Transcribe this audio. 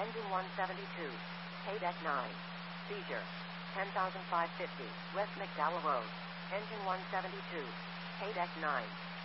Engine 172. K-Deck 9. Seizure. 10,550 West McDowell Road. Engine 172. K-Deck 9.